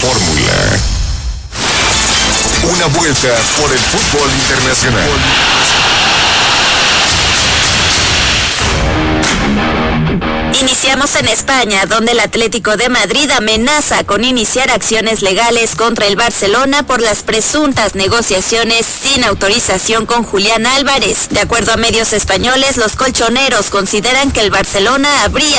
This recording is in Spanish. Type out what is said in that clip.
fórmula. Una vuelta por el fútbol internacional. Iniciamos en España, donde el Atlético de Madrid amenaza con iniciar acciones legales contra el Barcelona por las presuntas negociaciones sin autorización con Julián Álvarez. De acuerdo a medios españoles, los colchoneros consideran que el Barcelona habría